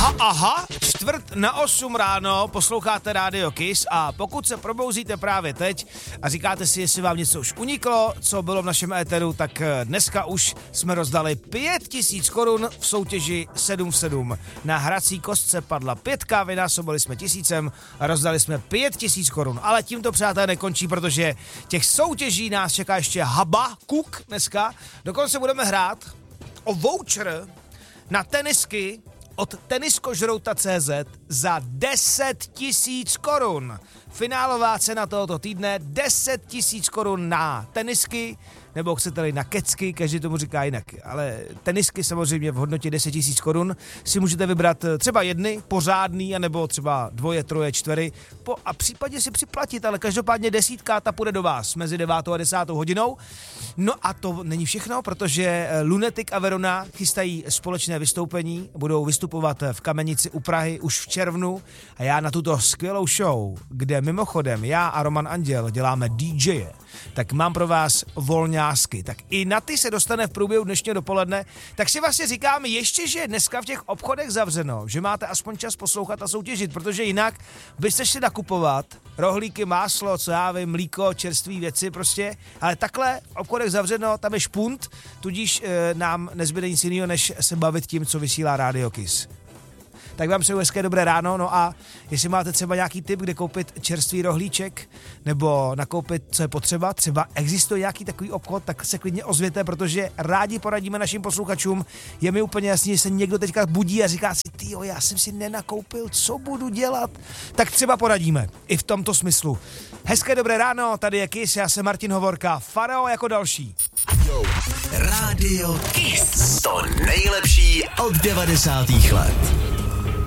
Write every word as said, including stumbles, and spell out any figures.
Aha, aha, čtvrt na osm ráno posloucháte Radio Kiss a pokud se probouzíte právě teď a říkáte si, jestli vám něco už uniklo, co bylo v našem éteru, tak dneska už jsme rozdali pět tisíc korun v soutěži sedm sedm. Na hrací kostce padla pětka, vynásobili jsme tisícem a rozdali jsme pět tisíc korun. Ale tím to, přátelé, nekončí, protože těch soutěží nás čeká ještě haba, kuk dneska. Dokonce budeme hrát o voucher na tenisky od teniskožrouta tečka cé zet za deset tisíc korun. Finálová cena tohoto týdne deset tisíc korun na tenisky, nebo chcete-li na kecky, každý tomu říká jinak, ale tenisky samozřejmě v hodnotě deset tisíc korun si můžete vybrat třeba jedny, pořádný, anebo třeba dvoje, troje, čtyři po, a případně si připlatit, ale každopádně desítka ta půjde do vás mezi devátou a desátou hodinou. No a to není všechno, protože Lunatic a Verona chystají společné vystoupení, budou vystupovat v Kamenici u Prahy už v červnu a já na tuto skvělou show, kde mimochodem já a Roman Anděl děláme dý džeje, tak mám pro vás volňásky. Tak i na ty se dostane v průběhu dnešního dopoledne. Tak si vlastně říkáme ještě, že je dneska v těch obchodech zavřeno, že máte aspoň čas poslouchat a soutěžit, protože jinak byste šli nakupovat rohlíky, máslo, co já vím, mlíko, čerstvé věci prostě, ale takhle v obchodech zavřeno, tam je špunt, tudíž e, nám nezbyde nic jiného, než se bavit tím, co vysílá Radio Kiss. Tak vám přeju hezké dobré ráno, no a jestli máte třeba nějaký tip, kde koupit čerstvý rohlíček, nebo nakoupit, co je potřeba, třeba existuje nějaký takový obchod, tak se klidně ozvěte, protože rádi poradíme našim posluchačům. Je mi úplně jasný, že se někdo teďka budí a říká si, tyjo, já jsem si nenakoupil, co budu dělat, tak třeba poradíme i v tomto smyslu. Hezké dobré ráno, tady je Kiss, já jsem Martin Hovorka, Farao jako další. Yo, Radio Kiss, to nejlepší od devadesátých let.